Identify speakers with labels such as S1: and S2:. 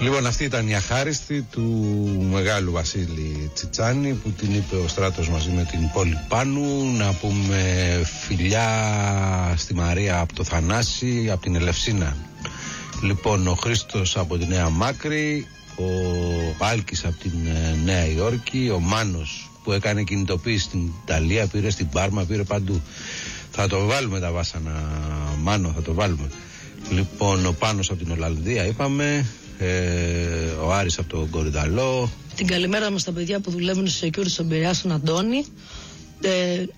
S1: Λοιπόν, αυτή ήταν η αχάριστη του μεγάλου Βασίλη Τσιτσάνη που την είπε ο Στράτος μαζί με την Πόλη Πάνου. Να πούμε φιλιά στη Μαρία από το Θανάση, από την Ελευσίνα. Λοιπόν, ο Χρήστος από τη Νέα Μάκρη, ο Άλκης από την Νέα Υόρκη, ο Μάνος που έκανε κινητοποίηση στην Ιταλία, πήρε στην Πάρμα, πήρε παντού. Θα το βάλουμε τα βάσανα, Μάνο, θα το βάλουμε. Λοιπόν, ο Πάνος από την Ολλανδία είπαμε, ο Άρης από τον Κορυδαλό.
S2: Την καλημέρα μας στα παιδιά που δουλεύουν στο Security στον Πειραιά, στον Αντώνη.